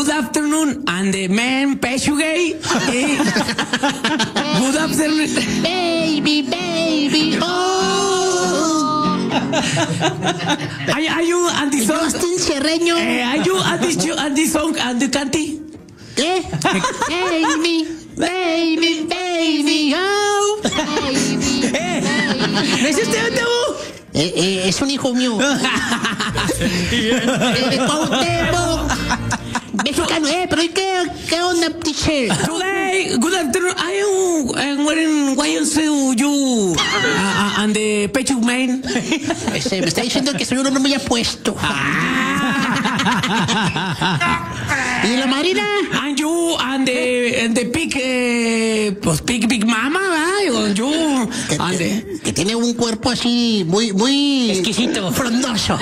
good afternoon, and the man Peshugay. Good afternoon. Baby, oh. Are you and the song? Justin Cerreño. Are you and the song and the canty? ¿Qué? Baby, oh. ¿No es usted, Tabo? Es un hijo mío. Cuauhtémoc. Mexicano, pero ¿qué onda, teacher? Today, good afternoon. I am wearing YMCA and the Pechug man. Me está diciendo que soy un hombre muy apuesto. ¿Y la Marina? And you and the big mama, ¿verdad? You and the... Que tiene un cuerpo así muy exquisito, frondoso.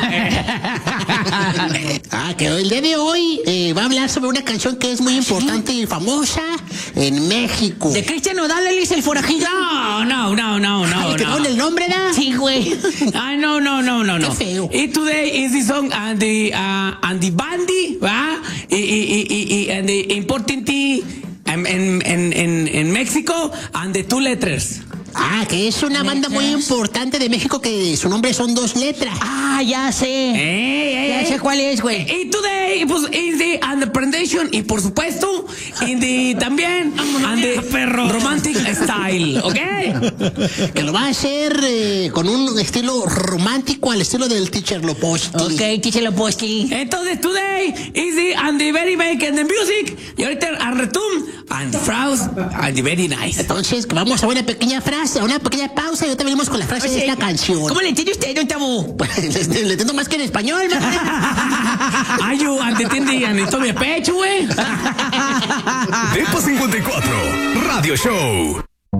Que el día de hoy va a hablar sobre una canción que es muy importante y famosa en México. ¿De Cristian Nodal, él es el forajido? No. ¿Que pone el nombre, da? Sí, güey. No. Qué feo. Y today is the song and the bandy, ¿va? And the important en México and the 2 letters. Que es una banda muy importante de México que su nombre son 2 letras. Ya sé. Ya sé cuál es, güey. Y today, pues, is the and the presentation y por supuesto, in the también and the romantic style, ¿ok? Que lo va a hacer con un estilo romántico al estilo del Teacher Loposki. Ok, Teacher Loposki. Entonces, today is the and the very big and the music. Y ahorita a retum and the frows and the very nice. Entonces, vamos a una pequeña frase, a una pequeña pausa y ahorita venimos con la frase de esta canción. ¿Cómo le entiende usted, don Tabú? Le entiendo más que en español, ¿no? Ay, yo entiende en esto de pecho, güey. Depo 54 Radio Show.